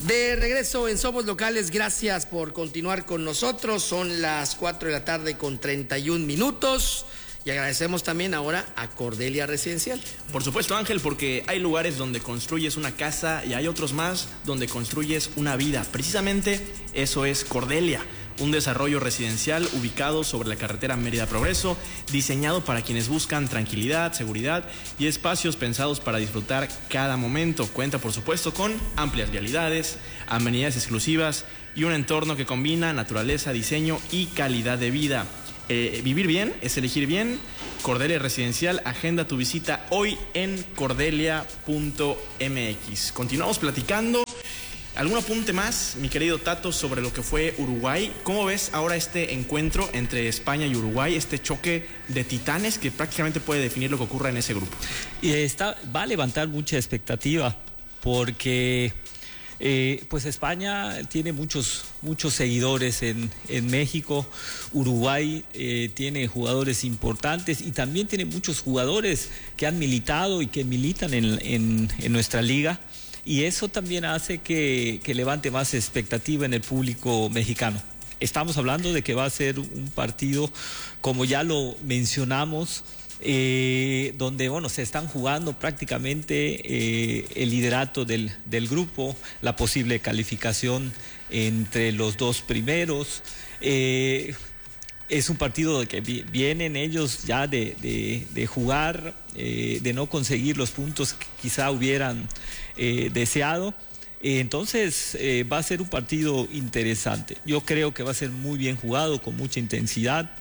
De regreso en Somos Locales, gracias por continuar con nosotros. Son las 4 de la tarde con 31 minutos. Y agradecemos también ahora a Cordelia Residencial. Por supuesto, Ángel, porque hay lugares donde construyes una casa y hay otros más donde construyes una vida. Precisamente eso es Cordelia, un desarrollo residencial ubicado sobre la carretera Mérida-Progreso, diseñado para quienes buscan tranquilidad, seguridad y espacios pensados para disfrutar cada momento. Cuenta, por supuesto, con amplias vialidades, amenidades exclusivas y un entorno que combina naturaleza, diseño y calidad de vida. Vivir bien es elegir bien. Cordelia Residencial, agenda tu visita hoy en cordelia.mx. Continuamos platicando. ¿Algún apunte más, mi querido Tato, sobre lo que fue Uruguay? ¿Cómo ves ahora este encuentro entre España y Uruguay, este choque de titanes que prácticamente puede definir lo que ocurra en ese grupo? Va a levantar mucha expectativa porque pues España tiene muchos seguidores en México. Uruguay tiene jugadores importantes y también tiene muchos jugadores que han militado y que militan en nuestra liga. Y eso también hace que levante más expectativa en el público mexicano. Estamos hablando de que va a ser un partido, como ya lo mencionamos, donde se están jugando prácticamente el liderato del grupo, la posible calificación entre los dos primeros. Es un partido que vienen ellos ya de jugar, de no conseguir los puntos que quizá hubieran deseado. Entonces va a ser un partido interesante. Yo creo que va a ser muy bien jugado, con mucha intensidad.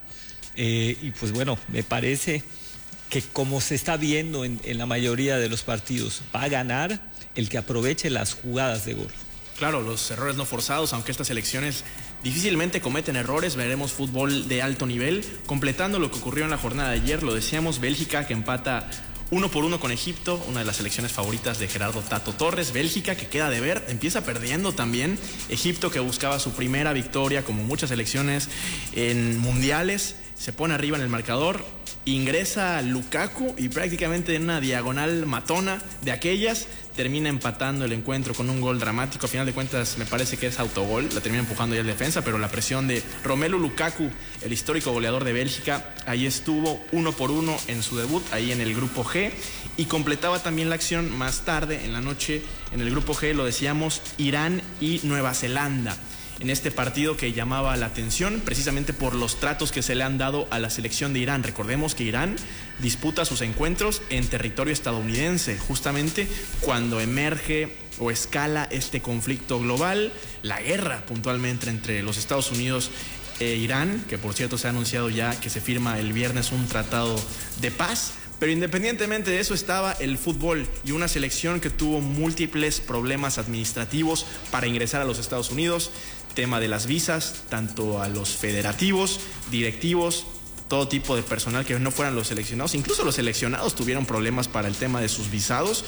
Y pues me parece que como se está viendo en la mayoría de los partidos, va a ganar el que aproveche las jugadas de gol. Claro, los errores no forzados, aunque estas selecciones difícilmente cometen errores, veremos fútbol de alto nivel. Completando lo que ocurrió en la jornada de ayer, lo decíamos, Bélgica que empata 1-1 con Egipto, una de las selecciones favoritas de Gerardo Tato Torres. Bélgica que queda de ver, empieza perdiendo también. Egipto que buscaba su primera victoria, como muchas selecciones en mundiales, se pone arriba en el marcador. Ingresa Lukaku y prácticamente en una diagonal matona de aquellas termina empatando el encuentro con un gol dramático. A final de cuentas me parece que es autogol, la termina empujando ya el defensa, pero la presión de Romelu Lukaku, el histórico goleador de Bélgica, ahí estuvo 1-1 en su debut, ahí en el grupo G, y completaba también la acción más tarde en la noche en el grupo G, lo decíamos, Irán y Nueva Zelanda. En este partido que llamaba la atención precisamente por los tratos que se le han dado a la selección de Irán. Recordemos que Irán disputa sus encuentros en territorio estadounidense, justamente cuando emerge o escala este conflicto global, la guerra puntualmente entre los Estados Unidos e Irán, que por cierto se ha anunciado ya que se firma el viernes un tratado de paz. Pero independientemente de eso estaba el fútbol y una selección que tuvo múltiples problemas administrativos para ingresar a los Estados Unidos. Tema de las visas, tanto a los federativos, directivos, todo tipo de personal que no fueran los seleccionados. Incluso los seleccionados tuvieron problemas para el tema de sus visados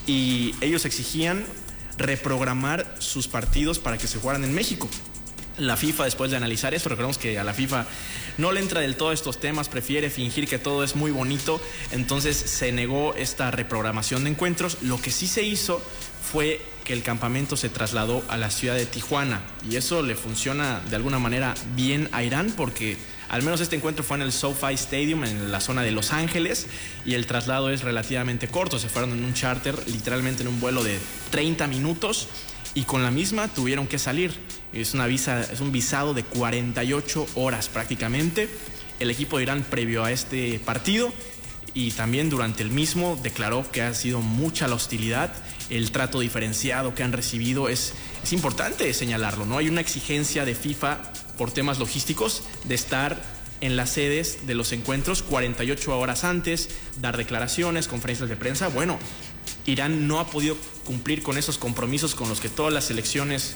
y ellos exigían reprogramar sus partidos para que se jugaran en México. La FIFA, después de analizar esto, recordemos que a la FIFA no le entra del todo estos temas, prefiere fingir que todo es muy bonito, entonces se negó esta reprogramación de encuentros. Lo que sí se hizo fue que el campamento se trasladó a la ciudad de Tijuana y eso le funciona de alguna manera bien a Irán porque al menos este encuentro fue en el SoFi Stadium en la zona de Los Ángeles y el traslado es relativamente corto, se fueron en un charter, literalmente en un vuelo de 30 minutos y con la misma tuvieron que salir. Es un visado de 48 horas prácticamente. El equipo de Irán previo a este partido y también durante el mismo declaró que ha sido mucha la hostilidad, el trato diferenciado que han recibido es importante señalarlo, ¿no? Hay una exigencia de FIFA por temas logísticos de estar en las sedes de los encuentros 48 horas antes, dar declaraciones, conferencias de prensa. Bueno, Irán no ha podido cumplir con esos compromisos con los que todas las selecciones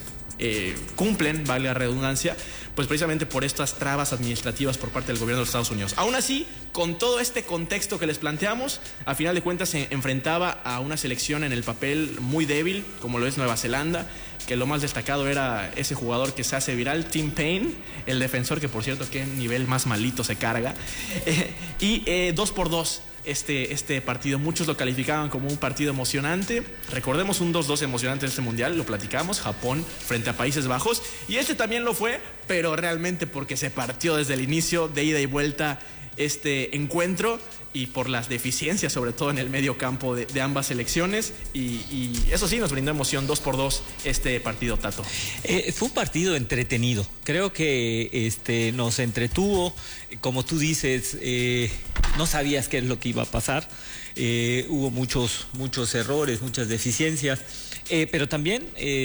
cumplen, valga la redundancia, pues precisamente por estas trabas administrativas por parte del gobierno de los Estados Unidos. Aún así, con todo este contexto que les planteamos, a final de cuentas se enfrentaba a una selección en el papel muy débil, como lo es Nueva Zelanda, que lo más destacado era ese jugador que se hace viral, Tim Payne, el defensor, que por cierto, qué nivel más malito se carga, y 2-2. este partido. Muchos lo calificaban como un partido emocionante. Recordemos un 2-2 emocionante en este mundial, lo platicamos, Japón frente a Países Bajos. Y este también lo fue, pero realmente porque se partió desde el inicio, de ida y vuelta este encuentro, y por las deficiencias, sobre todo en el medio campo de ambas selecciones. Y eso sí, nos brindó emoción 2-2 este partido, Tato. Fue un partido entretenido. Creo que nos entretuvo. Como tú dices, no sabías qué es lo que iba a pasar. Hubo muchos errores, muchas deficiencias. Pero también,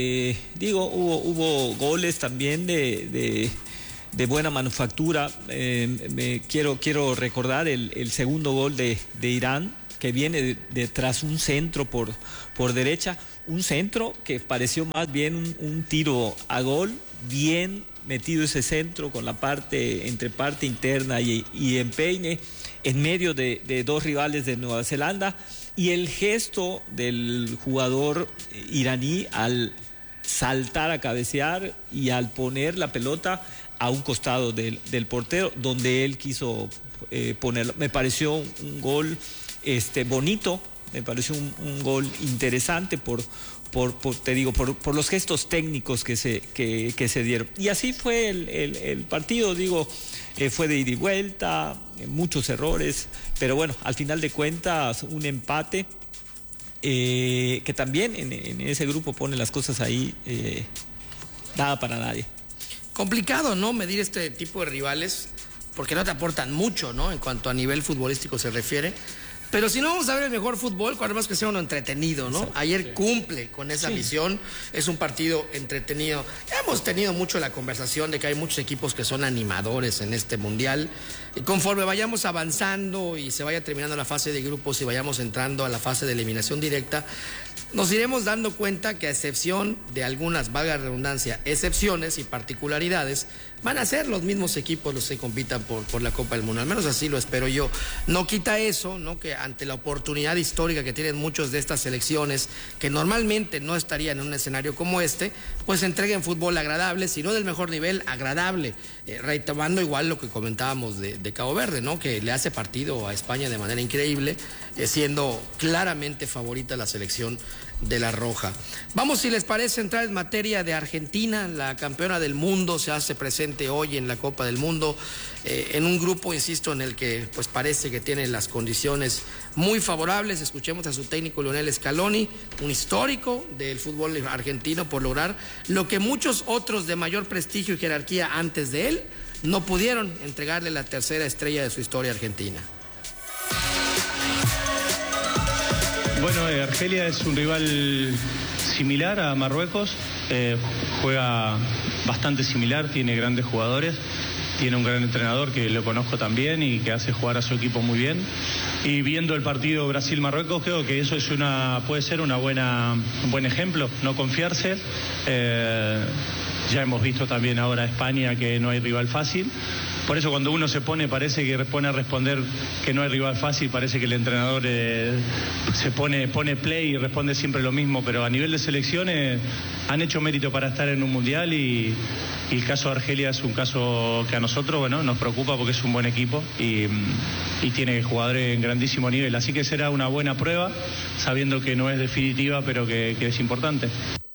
hubo goles también de buena manufactura. Quiero recordar el segundo gol de Irán, que viene tras un centro por derecha, un centro que pareció más bien un tiro a gol, bien metido ese centro con la entre parte interna y empeine en medio de dos rivales de Nueva Zelanda, y el gesto del jugador iraní al saltar a cabecear y al poner la pelota a un costado del portero, donde él quiso ponerlo. Me pareció un gol bonito, me pareció un gol interesante por los gestos técnicos que se dieron. Y así fue el partido, fue de ida y vuelta, muchos errores, pero bueno, al final de cuentas, un empate que también en ese grupo pone las cosas ahí, nada para nadie. Complicado, ¿no?, medir este tipo de rivales, porque no te aportan mucho, ¿no?, en cuanto a nivel futbolístico se refiere. Pero si no vamos a ver el mejor fútbol, cuando más que sea uno entretenido, ¿no? Ayer cumple con esa misión, es un partido entretenido. Ya hemos tenido mucho la conversación de que hay muchos equipos que son animadores en este mundial. Y conforme vayamos avanzando y se vaya terminando la fase de grupos y vayamos entrando a la fase de eliminación directa, nos iremos dando cuenta que, a excepción de algunas, valga la redundancia, excepciones y particularidades, van a ser los mismos equipos los que compitan por la Copa del Mundo. Al menos así lo espero yo. No quita eso, ¿no?, que ante la oportunidad histórica que tienen muchos de estas selecciones, que normalmente no estarían en un escenario como este, pues entreguen fútbol agradable, si no del mejor nivel, agradable. Retomando igual lo que comentábamos de Cabo Verde, ¿no?, que le hace partido a España de manera increíble, siendo claramente favorita la selección de la Roja. Vamos, si les parece, entrar en materia de Argentina. La campeona del mundo se hace presente hoy en la Copa del Mundo, en un grupo, insisto, en el que pues parece que tiene las condiciones muy favorables. Escuchemos a su técnico Lionel Scaloni, un histórico del fútbol argentino, por lograr lo que muchos otros de mayor prestigio y jerarquía antes de él no pudieron: entregarle la tercera estrella de su historia argentina. Bueno, Argelia es un rival similar a Marruecos, juega bastante similar, tiene grandes jugadores, tiene un gran entrenador que lo conozco también y que hace jugar a su equipo muy bien. Y viendo el partido Brasil-Marruecos, creo que eso puede ser un buen ejemplo, no confiarse. Ya hemos visto también ahora a España que no hay rival fácil. Por eso cuando uno parece que pone a responder que no hay rival fácil, parece que el entrenador se pone play y responde siempre lo mismo, pero a nivel de selecciones han hecho mérito para estar en un mundial, y el caso de Argelia es un caso que a nosotros, bueno, nos preocupa porque es un buen equipo y tiene jugadores en grandísimo nivel, así que será una buena prueba, sabiendo que no es definitiva, pero que es importante.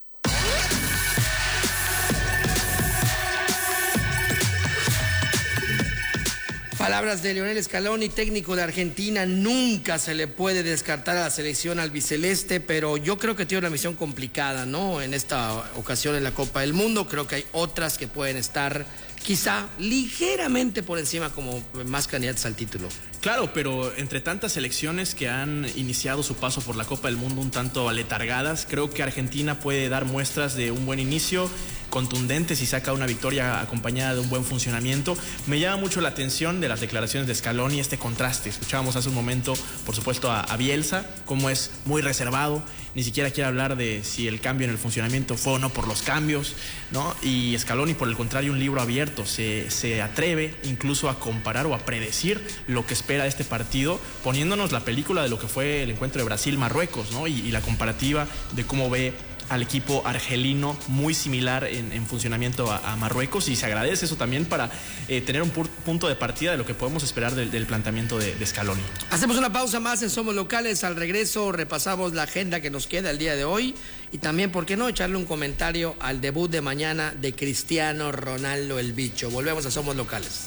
Palabras de Lionel Scaloni, técnico de Argentina. Nunca se le puede descartar a la selección albiceleste, pero yo creo que tiene una misión complicada, ¿no?, en esta ocasión en la Copa del Mundo. Creo que hay otras que pueden estar quizá ligeramente por encima como más candidatas al título. Claro, pero entre tantas selecciones que han iniciado su paso por la Copa del Mundo un tanto aletargadas, creo que Argentina puede dar muestras de un buen inicio, contundente si saca una victoria acompañada de un buen funcionamiento. Me llama mucho la atención de las declaraciones de Scaloni este contraste. Escuchábamos hace un momento, por supuesto, a Bielsa, cómo es muy reservado, ni siquiera quiere hablar de si el cambio en el funcionamiento fue o no por los cambios, ¿no? Y Scaloni, por el contrario, un libro abierto, se atreve incluso a comparar o a predecir lo que espera de este partido, poniéndonos la película de lo que fue el encuentro de Brasil-Marruecos, ¿no? Y la comparativa de cómo ve al equipo argelino, muy similar en funcionamiento a Marruecos, y se agradece eso también para tener un punto de partida de lo que podemos esperar del planteamiento de Scaloni. Hacemos una pausa más en Somos Locales. Al regreso repasamos la agenda que nos queda el día de hoy y también, ¿por qué no?, echarle un comentario al debut de mañana de Cristiano Ronaldo el Bicho. Volvemos a Somos Locales.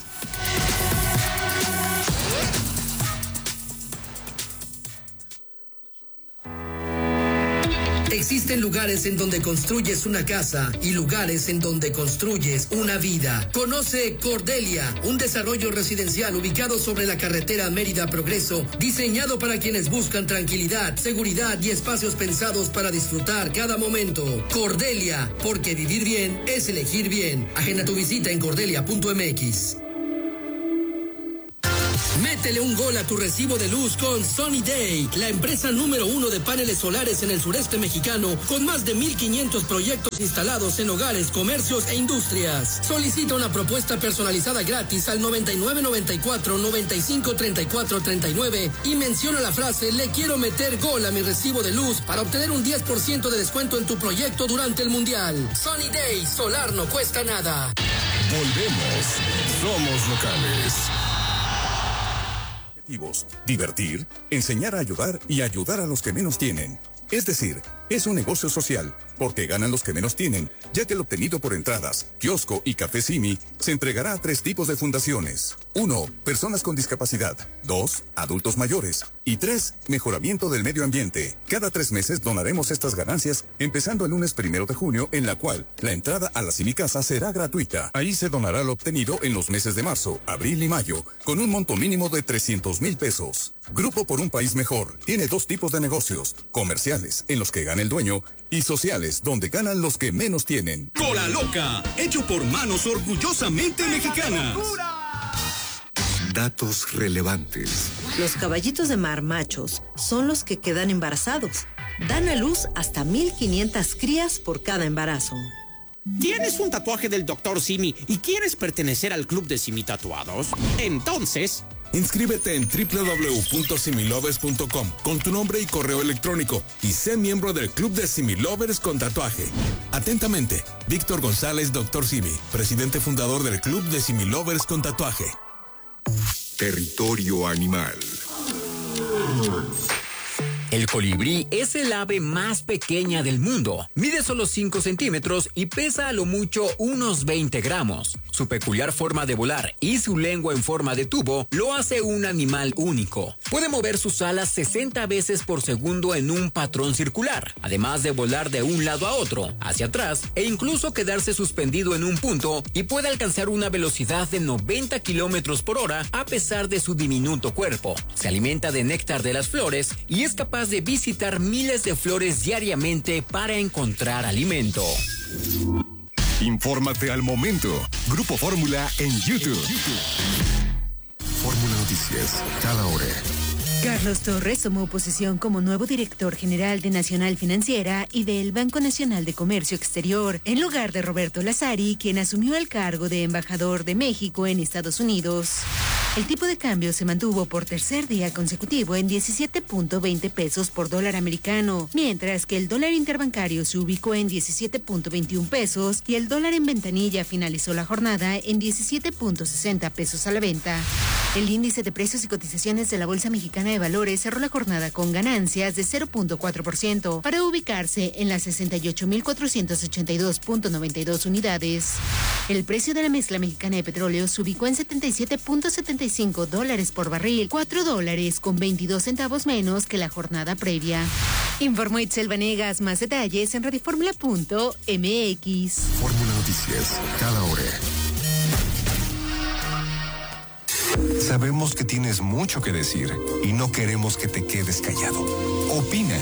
Existen lugares en donde construyes una casa y lugares en donde construyes una vida. Conoce Cordelia, un desarrollo residencial ubicado sobre la carretera Mérida Progreso, diseñado para quienes buscan tranquilidad, seguridad y espacios pensados para disfrutar cada momento. Cordelia, porque vivir bien es elegir bien. Agenda tu visita en cordelia.mx. Métele un gol a tu recibo de luz con Sunny Day, la empresa número 1 de paneles solares en el sureste mexicano, con más de 1,500 proyectos instalados en hogares, comercios e industrias. Solicita una propuesta personalizada gratis al 9994-953439 y menciona la frase "le quiero meter gol a mi recibo de luz" para obtener un 10% de descuento en tu proyecto durante el Mundial. Sunny Day, solar no cuesta nada. Volvemos. Somos Locales. Divertir, enseñar a ayudar y ayudar a los que menos tienen. Es decir, es un negocio social, porque ganan los que menos tienen, ya que el obtenido por entradas, kiosco y café Simi se entregará a 3 tipos de fundaciones. 1. Personas con discapacidad. 2. Adultos mayores. Y 3. Mejoramiento del medio ambiente. Cada 3 meses donaremos estas ganancias, empezando el lunes 1 de junio, en la cual la entrada a la Simi Casa será gratuita. Ahí se donará lo obtenido en los meses de marzo, abril y mayo, con un monto mínimo de 300,000 pesos. Grupo por un País Mejor tiene 2 tipos de negocios: comerciales, en los que gana el dueño, y sociales, donde ganan los que menos tienen. Cola Loca, hecho por manos orgullosamente mexicanas. Datos relevantes. Los caballitos de mar machos son los que quedan embarazados. Dan a luz hasta 1,500 crías por cada embarazo. ¿Tienes un tatuaje del Dr. Simi y quieres pertenecer al club de Simi Tatuados? Entonces, inscríbete en www.similovers.com con tu nombre y correo electrónico y sé miembro del Club de Similovers con tatuaje. Atentamente, Víctor González, Dr. Simi, presidente fundador del Club de Similovers con tatuaje. Territorio animal. El colibrí es el ave más pequeña del mundo. Mide solo 5 centímetros y pesa a lo mucho unos 20 gramos. Su peculiar forma de volar y su lengua en forma de tubo lo hace un animal único. Puede mover sus alas 60 veces por segundo en un patrón circular, además de volar de un lado a otro, hacia atrás e incluso quedarse suspendido en un punto, y puede alcanzar una velocidad de 90 kilómetros por hora a pesar de su diminuto cuerpo. Se alimenta de néctar de las flores y es capaz de visitar miles de flores diariamente para encontrar alimento. Infórmate al momento. Grupo Fórmula en YouTube. Fórmula Noticias, cada hora. Carlos Torres tomó posesión como nuevo director general de Nacional Financiera y del Banco Nacional de Comercio Exterior, en lugar de Roberto Lazari, quien asumió el cargo de embajador de México en Estados Unidos. El tipo de cambio se mantuvo por tercer día consecutivo en 17.20 pesos por dólar americano, mientras que el dólar interbancario se ubicó en 17.21 pesos y el dólar en ventanilla finalizó la jornada en 17.60 pesos a la venta. El índice de precios y cotizaciones de la Bolsa Mexicana de Valores cerró la jornada con ganancias de 0.4% para ubicarse en las 68.482.92 unidades. El precio de la mezcla mexicana de petróleo se ubicó en $77.75 por barril, $4.22 menos que la jornada previa. Informó Itzel Vanegas. Más detalles en radioformula.mx. Fórmula Noticias, cada hora. Sabemos que tienes mucho que decir y no queremos que te quedes callado. Opina.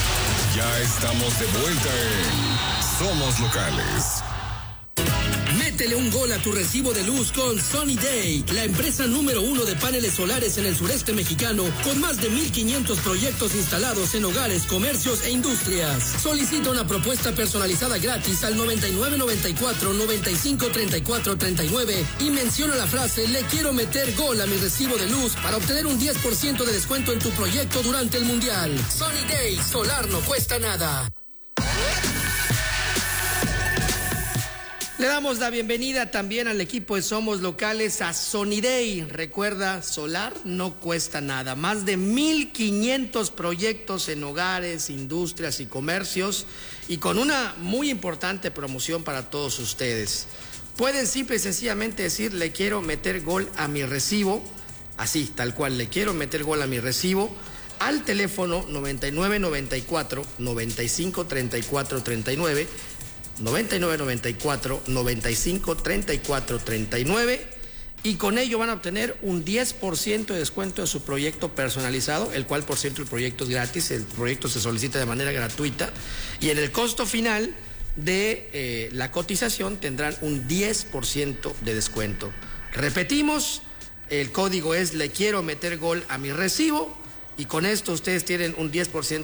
Ya estamos de vuelta en Somos Locales. Métele un gol a tu recibo de luz con Sunny Day, la empresa número 1 de paneles solares en el sureste mexicano, con más de 1,500 proyectos instalados en hogares, comercios e industrias. Solicita una propuesta personalizada gratis al 9994-953439 y menciona la frase "le quiero meter gol a mi recibo de luz" para obtener un 10% de descuento en tu proyecto durante el Mundial. Sunny Day, solar no cuesta nada. Le damos la bienvenida también al equipo de Somos Locales a Sunny Day. Recuerda, solar no cuesta nada. Más de 1,500 proyectos en hogares, industrias y comercios, y con una muy importante promoción para todos ustedes. Pueden simple y sencillamente decir "le quiero meter gol a mi recibo", así, tal cual, "le quiero meter gol a mi recibo", al teléfono 9994-953439, 9994-953439, y con ello van a obtener un 10% de descuento de su proyecto personalizado, el cual, por cierto, el proyecto es gratis, el proyecto se solicita de manera gratuita, y en el costo final de la cotización tendrán un 10% de descuento. Repetimos, el código es "le quiero meter gol a mi recibo", y con esto ustedes tienen un 10%